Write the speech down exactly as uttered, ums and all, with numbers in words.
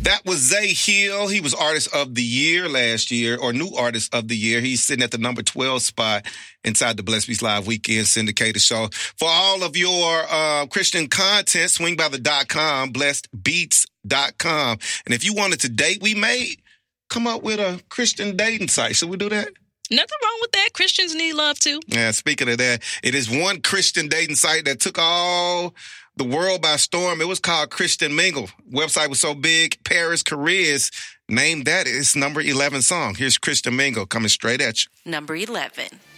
That was Zay Hill. He was Artist of the Year last year, or New Artist of the Year. He's sitting at the number twelve spot inside the Blessed Beats Live Weekend syndicated show. For all of your uh, Christian content, swing by the dot com, blessed beats dot com. And if you wanted to date, we may come up with a Christian dating site. Should we do that? Nothing wrong with that. Christians need love, too. Yeah, speaking of that, it is one Christian dating site that took all the world by storm. It was called Christian Mingle. Website was so big, Paris Careers named that its number eleven song. Here's Christian Mingle coming straight at you. Number eleven.